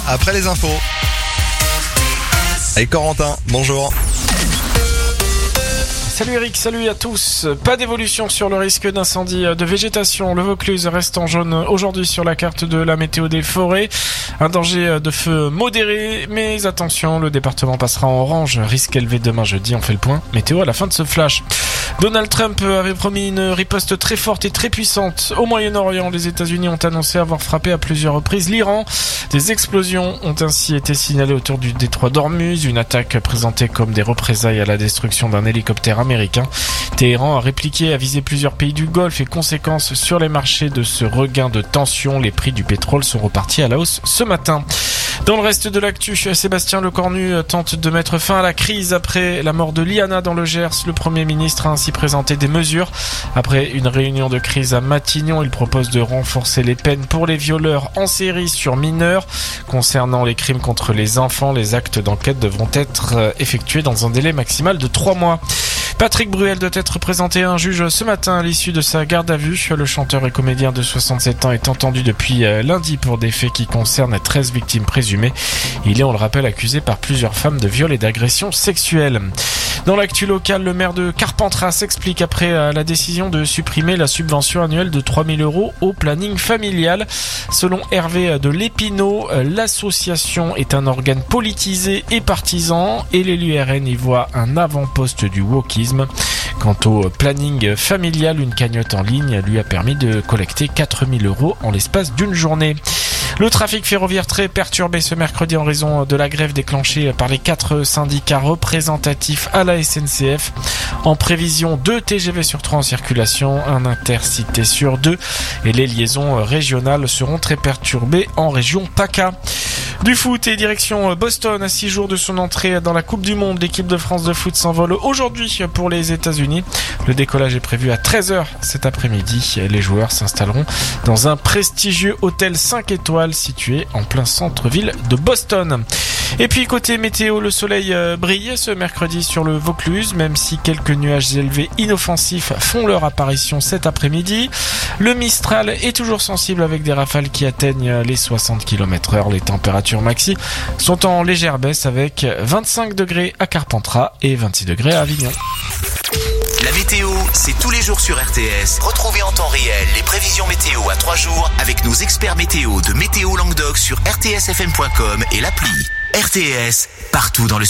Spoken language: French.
après les infos. Et Corentin, bonjour. Salut Eric, salut à tous. Pas d'évolution sur le risque d'incendie de végétation. Le Vaucluse reste en jaune aujourd'hui sur la carte de la météo des forêts. Un danger de feu modéré, mais attention, le département passera en orange. Risque élevé demain jeudi, on fait le point. Météo à la fin de ce flash. Donald Trump avait promis une riposte très forte et très puissante. Au Moyen-Orient, les États-Unis ont annoncé avoir frappé à plusieurs reprises l'Iran. Des explosions ont ainsi été signalées autour du détroit d'Ormuz, une attaque présentée comme des représailles à la destruction d'un hélicoptère américain. Téhéran a répliqué, a visé plusieurs pays du Golfe et conséquence sur les marchés de ce regain de tension. Les prix du pétrole sont repartis à la hausse ce matin. Dans le reste de l'actu, Sébastien Lecornu tente de mettre fin à la crise après la mort de Liana dans le Gers. Le Premier ministre a ainsi présenté des mesures. Après une réunion de crise à Matignon, il propose de renforcer les peines pour les violeurs en série sur mineurs. Concernant les crimes contre les enfants, les actes d'enquête devront être effectués dans un délai maximal de 3 mois. Patrick Bruel doit être présenté à un juge ce matin à l'issue de sa garde à vue. Le chanteur et comédien de 67 ans est entendu depuis lundi pour des faits qui concernent 13 victimes présumées. Il est, on le rappelle, accusé par plusieurs femmes de viol et d'agression sexuelle. Dans l'actu locale, le maire de Carpentras s'explique après la décision de supprimer la subvention annuelle de 3 000 € au planning familial. Selon Hervé de Lépinot, l'association est un organe politisé et partisan et l'élu RN y voit un avant-poste du wokisme. Quant au planning familial, une cagnotte en ligne lui a permis de collecter 4 000 € en l'espace d'une journée. Le trafic ferroviaire très perturbé ce mercredi en raison de la grève déclenchée par les 4 syndicats représentatifs à la SNCF. En prévision, 2 TGV sur 3 en circulation, un intercité sur 2 et les liaisons régionales seront très perturbées en région PACA. Du foot et direction Boston à 6 jours de son entrée dans la Coupe du Monde. L'équipe de France de foot s'envole aujourd'hui pour les États-Unis. Le décollage est prévu à 13h cet après-midi. Les joueurs s'installeront dans un prestigieux hôtel 5 étoiles situé en plein centre-ville de Boston. Et puis côté météo, le soleil brille ce mercredi sur le Vaucluse, même si quelques nuages élevés inoffensifs font leur apparition cet après-midi. Le Mistral est toujours sensible avec des rafales qui atteignent les 60 km/h. Les températures maxi sont en légère baisse avec 25 degrés à Carpentras et 26 degrés à Avignon. La météo, c'est tous les jours sur RTS. Retrouvez en temps réel les prévisions météo à 3 jours avec nos experts météo de Météo Languedoc sur rtsfm.com et l'appli. RTS, partout dans le